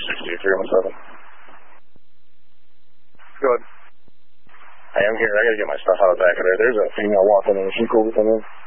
36317. Good. Hey, I'm here. I gotta get my stuff out of the back of there. There's a female walking in. Is she cool to come in?